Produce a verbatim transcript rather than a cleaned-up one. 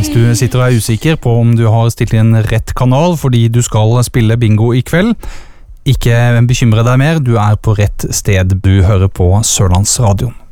hvis du sitter og er usikker på om du har stilt inn rett kanal fordi du skal spille bingo i kveld, ikke bekymre deg mer, du er på rett sted. Du hører på Sørlandsradioen.